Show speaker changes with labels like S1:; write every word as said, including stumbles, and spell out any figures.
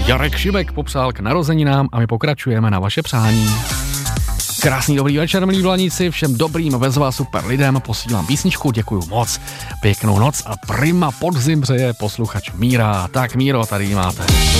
S1: Jarek Šimek popsal k narozeninám a my pokračujeme na vaše přání. Krásný dobrý večer, milí dlaníci, všem dobrým, vezva super lidem posílám písničku, děkuju moc. Pěknou noc a prima podzim přeje posluchač Míra. Tak Míro, tady ji máte.